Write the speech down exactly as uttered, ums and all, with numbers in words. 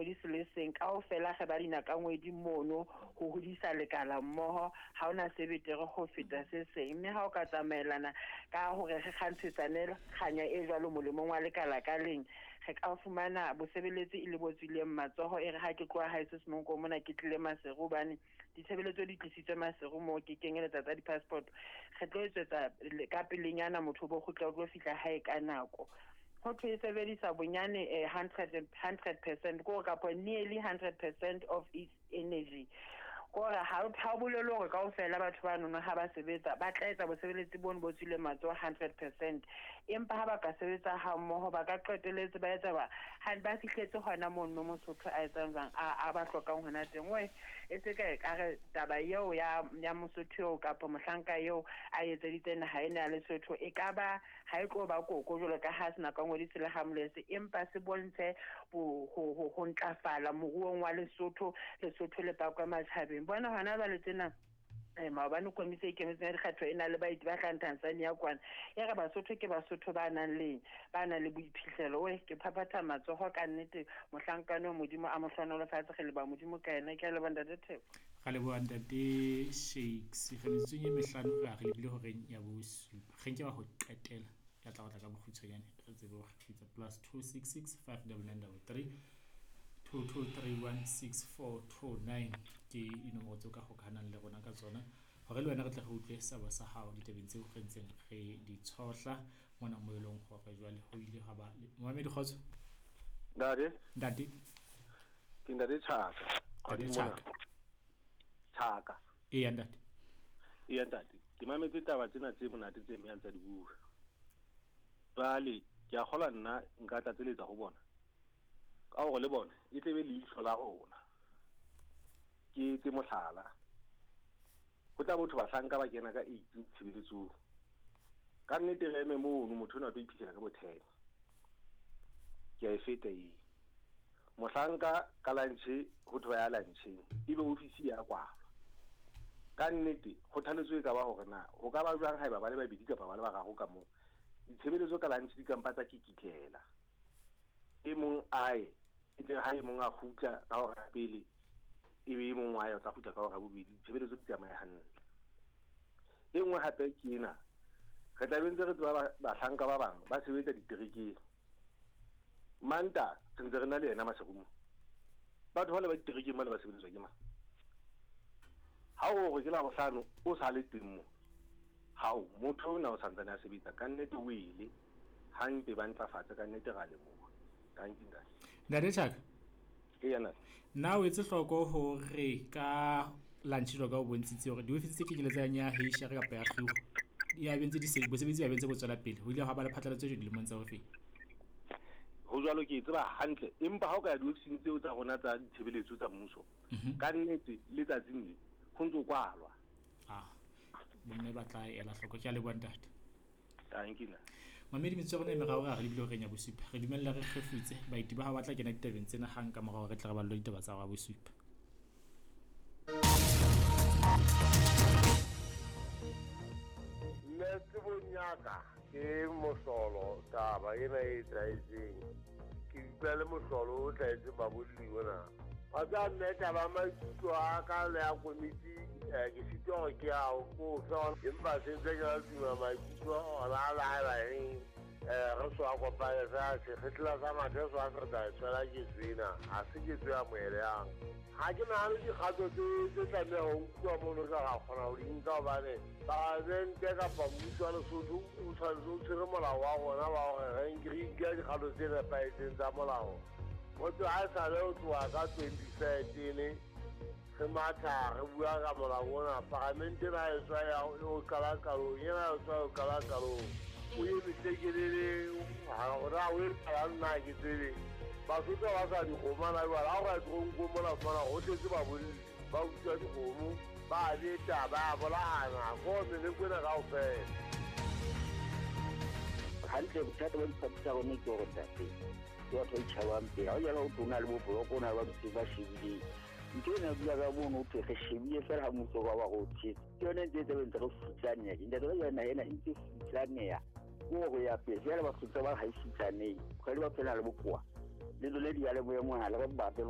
ngwedisi le seng kaofela ge ba dina ka ngwedi mono go hodisa lekala mmoho ha ona se betere go feta se seng mme ha o ka tsamaelana ka hore re kgantshetsane kganya e jwalo molemong wa lekala ka leng ge ka fumana bosebeletsi ile botswile matsoho e re ha ke tloa ha se semonko mona ke tlile maseru bane ditshebeletso di tlisitse maseru mo ke kenyeletsa tsa di-passport ge tlo etsetsa ka pelenyana motho bo go tla go fihla hae ka nako ho thwe sebedisa bonyane one hundred percent go ka po nearly one hundred percent of its energy kora ha ha bolelo gore kaofela batho ba nona ha ba sebetsa ba tla etsa bosebeletsi bona bo tswile matso one hundred percent empa ha ba ka sebetsa ha mmoho ba ka qeteletse ba etsa ba ha ba fihletse hona mono Mosotho a etsang jang a ba hlokang hona teng we e se ka ka re taba yeo ya ya Mosotho ka po mohlanka yeo a etseditse na ha ena le Lesotho e ka ba ha e tlo ba koko jolo ka ha sena ka ngwedisi le hamlese empa se bontshe go go go ntlafala moruong wa Lesotho Lesotho le pakwa matjhabeng bona hana ba le tsena eh maobane komise e kemetse ya dikgatho ena le baiti ba tlang Tanzania kwana e re Basotho ke Basotho ba nang le ba na le boiphihlelo we ke phaphatha matsoho ka nnete mohlankano modimo a mohlonolo fatshe ge le ba modimo ka ena ke le banda ditheko ga le boanda de shakes ge metseng e mehlano ga re lebile hore ya bo supa ge nke ba ho qetela ya tla go tla ka bokhutsanyane re tsebe go fitsa plus two six six five nine nine three two two three one six four two nine ke inomoro tso ka go kana le rona ka tsona gore le wena re tla go utlwe sa ba sa hao di tebeng tseo re ntseng ge di tshotla mona mo elong gore jwale ho ile ga ba Mohammed Khotso Ndade Ndade ke ndade Tshaka Ndade Tshaka Tshaka e ya ndade e ya ndade ke mametse taba tsena tse monate tse meya tsa dibuwa bale ke a gola nna nka tlatseletsa go bona ka go le bona e tlebe le itlhola gona ke tse mohlala go tla botho ba hlanka ba kena ka eighteen tshebeletsong ka nnete le eme mo no motho na tlo iphitlhela ka bothele ke a e feta e mohlanka ka lantse go thwa ya lantse e be ofisi ya kwa ka nnete go thaletswe ka ba gore na go ka ba jwang ha ba le ba bidi kapa ba le ba gago ka mo ditshebeletso ka lantse di kampatsa ke kitlela e mong ae tle ha e mong a khutla ka hore pele e be mong wa ya tla khutla ka hore bobedi tshebeletso di tsamaya hantle e nngwe hape ke ena re tla bentse re tloa ba hlanka ba bang ba sebetsa diterekeng manta tsentse re na le ena maserumo batho ba le ba diterekeng ba le ba sebeletswa ke mang ha o re ke la bohlano o sa le teng mo ha o motho o na o santsana a sebetsa ka nnete o ile hantle ba ntlafatsa ka nnete ga le mo Ndade Tshaka ke yana na o etse hloko hore ka lunch lo ka o bontshitse hore di ofisi tse ke keletsa nya heisha re ka pa ya khiwo ya bentse di se bosebetsi ya bentse bo tswela pele ho ile ha ba le phatlalatso jo dilemong tsa ho feta ho jwalo ke tseba hantle empa ha o ka ya di ofisi tseo tsa rona tsa ditshebeletso tsa mmuso ka nnete le tsa tsini go ntse kwalwa ah mme ba tla ela hloko ke a le bontate thank you Mamedi metsego ne merao ga re lebile go renya bosupa re dumella re khefutse baiti ba ha batla kena ditebeng tsena hang ka morao re tla re ba lo ditaba tsa ga bosupa nne ke bonyaka ke mosolo taba ena e tsaetseng ke utlwa le mosolo o tsaetse ba bolliona ba tsa nne taba maikutlo a ka le ya komiti ke sitwa go ke ao ko so empa se ntse ke a tuma maikutlo ona la la eng re so a kopanya sa se fetla sa mathe so a re tla tswela ke tsena a se ke tswa moele yang ha ke na le dikgato tse tse tla me ho utlwa mono ka ga gona o ding ka bane ba zente ka pa mmuso le Sotho o tshwanetse o tsere molao wa gona ba gore re ngri ke dikgato tse le pa etseng tsa molao motho a sa le o tloa ka twenty thirteen re matha re bua ka molao ona parlamente na e tswa ya o kala kalo yena o tswa o kala kalo o ye mitekelele ha ora o ka nna ke tsebe ba Basotho ba sa di goma na ba la ga tronko mo la fana o tletse ba bone ba utsa di gomo ba di taba ba la ana go me le kwena ga o fe hantle bothata ba diphatsa go ne ke go tate yo tlo itshaba mpe ga ya go tona le bo go na ba di ba shebile ntwe na bula ga bona o tle ge shebile fela ha motho ba ba go tse yone tse tse ntse go futsanya ke ntse ba yona ena ntse futsanya go go ya pe ya ba futsa ba ha isitsane go le ba phela le bokoa le le di ya le boemo ha le ba ba